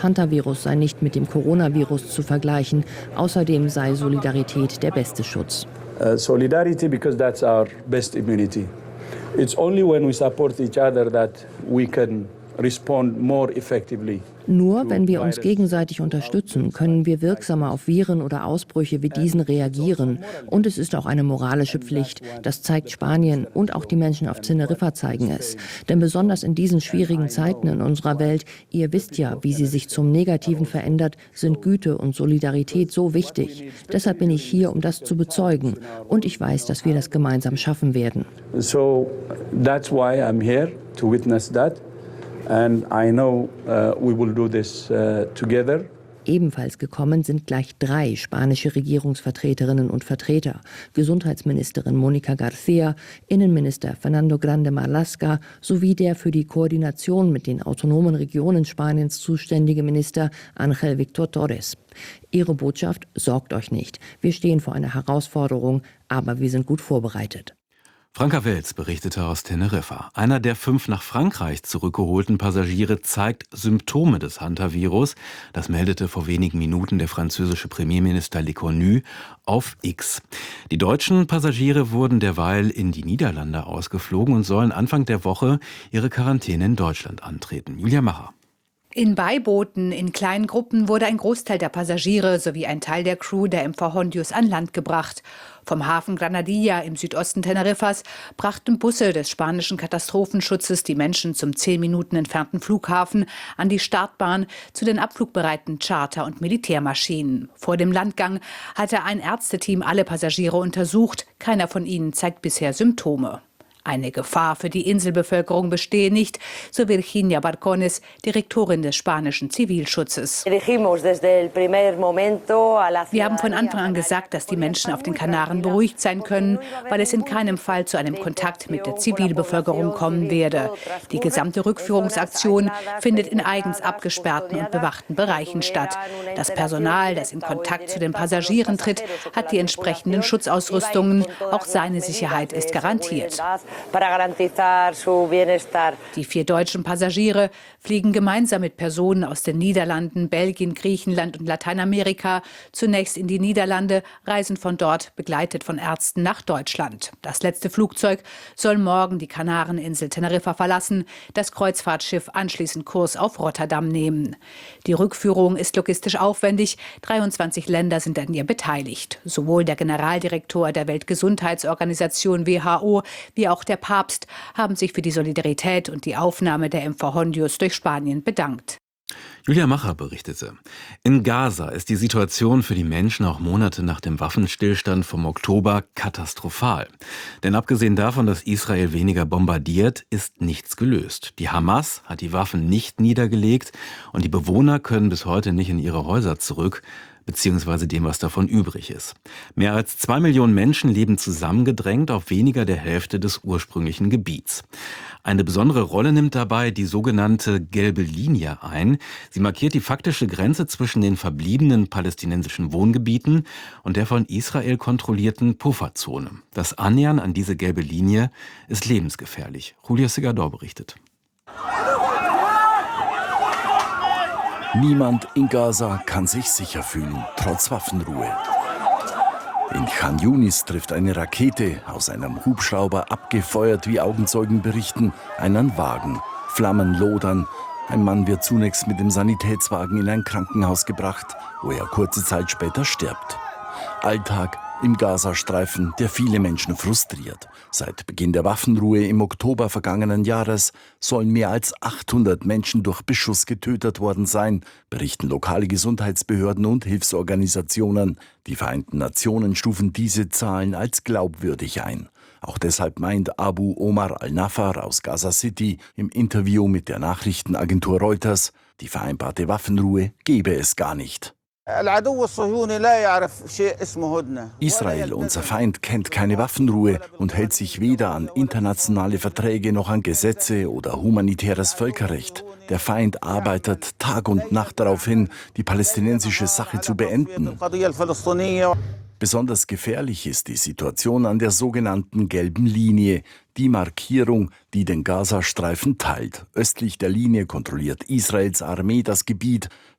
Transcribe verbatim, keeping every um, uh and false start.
Hantavirus sei nicht mit dem Coronavirus zu vergleichen. Außerdem sei Solidarität der beste Schutz. Uh, solidarity because that's our best immunity. It's only when we support each other that we can respond more effectively. Nur wenn wir uns gegenseitig unterstützen, können wir wirksamer auf Viren oder Ausbrüche wie diesen reagieren. Und es ist auch eine moralische Pflicht. Das zeigt Spanien und auch die Menschen auf Teneriffa zeigen es. Denn besonders in diesen schwierigen Zeiten in unserer Welt, ihr wisst ja, wie sie sich zum Negativen verändert, sind Güte und Solidarität so wichtig. Deshalb bin ich hier, um das zu bezeugen. Und ich weiß, dass wir das gemeinsam schaffen werden. So that's why I'm here to witness that. And I know uh, we will do this uh, together. Ebenfalls gekommen sind gleich drei spanische Regierungsvertreterinnen und Vertreter. Gesundheitsministerin Mónica García, Innenminister Fernando Grande Marlaska sowie der für die Koordination mit den autonomen Regionen Spaniens zuständige Minister Ángel Víctor Torres. Ihre Botschaft: Sorgt euch nicht. Wir stehen vor einer Herausforderung, aber wir sind gut vorbereitet. Franka Welz berichtete aus Teneriffa. Einer der fünf nach Frankreich zurückgeholten Passagiere zeigt Symptome des Hantavirus. Das meldete vor wenigen Minuten der französische Premierminister Lecornu auf X. Die deutschen Passagiere wurden derweil in die Niederlande ausgeflogen und sollen Anfang der Woche ihre Quarantäne in Deutschland antreten. Julia Macher. In Beibooten in kleinen Gruppen wurde ein Großteil der Passagiere sowie ein Teil der Crew der M V Hondius an Land gebracht. Vom Hafen Granadilla im Südosten Teneriffas brachten Busse des spanischen Katastrophenschutzes die Menschen zum zehn Minuten entfernten Flughafen, an die Startbahn, zu den abflugbereiten Charter- und Militärmaschinen. Vor dem Landgang hatte ein Ärzteteam alle Passagiere untersucht. Keiner von ihnen zeigt bisher Symptome. Eine Gefahr für die Inselbevölkerung bestehe nicht, so Virginia Barcones, Direktorin des spanischen Zivilschutzes. Wir haben von Anfang an gesagt, dass die Menschen auf den Kanaren beruhigt sein können, weil es in keinem Fall zu einem Kontakt mit der Zivilbevölkerung kommen werde. Die gesamte Rückführungsaktion findet in eigens abgesperrten und bewachten Bereichen statt. Das Personal, das in Kontakt zu den Passagieren tritt, hat die entsprechenden Schutzausrüstungen. Auch seine Sicherheit ist garantiert. Die vier deutschen Passagiere fliegen gemeinsam mit Personen aus den Niederlanden, Belgien, Griechenland und Lateinamerika zunächst in die Niederlande, reisen von dort begleitet von Ärzten nach Deutschland. Das letzte Flugzeug soll morgen die Kanareninsel Teneriffa verlassen, das Kreuzfahrtschiff anschließend Kurs auf Rotterdam nehmen. Die Rückführung ist logistisch aufwendig, dreiundzwanzig Länder sind an ihr beteiligt. Sowohl der Generaldirektor der Weltgesundheitsorganisation W H O wie auch der Papst haben sich für die Solidarität und die Aufnahme der M V Hondius durch Spanien bedankt. Julia Macher berichtete. In Gaza ist die Situation für die Menschen auch Monate nach dem Waffenstillstand vom Oktober katastrophal. Denn abgesehen davon, dass Israel weniger bombardiert, ist nichts gelöst. Die Hamas hat die Waffen nicht niedergelegt und die Bewohner können bis heute nicht in ihre Häuser zurück, beziehungsweise dem, was davon übrig ist. Mehr als zwei Millionen Menschen leben zusammengedrängt auf weniger der Hälfte des ursprünglichen Gebiets. Eine besondere Rolle nimmt dabei die sogenannte gelbe Linie ein. Sie markiert die faktische Grenze zwischen den verbliebenen palästinensischen Wohngebieten und der von Israel kontrollierten Pufferzone. Das Annähern an diese gelbe Linie ist lebensgefährlich. Julia Segador berichtet. Niemand in Gaza kann sich sicher fühlen, trotz Waffenruhe. In Khan Yunis trifft eine Rakete, aus einem Hubschrauber abgefeuert, wie Augenzeugen berichten, einen Wagen. Flammen lodern. Ein Mann wird zunächst mit dem Sanitätswagen in ein Krankenhaus gebracht, wo er kurze Zeit später stirbt. Alltag im Gazastreifen, der viele Menschen frustriert. Seit Beginn der Waffenruhe im Oktober vergangenen Jahres sollen mehr als achthundert Menschen durch Beschuss getötet worden sein, berichten lokale Gesundheitsbehörden und Hilfsorganisationen. Die Vereinten Nationen stufen diese Zahlen als glaubwürdig ein. Auch deshalb meint Abu Omar al-Nafar aus Gaza City im Interview mit der Nachrichtenagentur Reuters, die vereinbarte Waffenruhe gebe es gar nicht. Israel, unser Feind, kennt keine Waffenruhe und hält sich weder an internationale Verträge noch an Gesetze oder humanitäres Völkerrecht. Der Feind arbeitet Tag und Nacht darauf hin, die palästinensische Sache zu beenden. Besonders gefährlich ist die Situation an der sogenannten gelben Linie, die Markierung, die den Gazastreifen teilt. Östlich der Linie kontrolliert Israels Armee das Gebiet,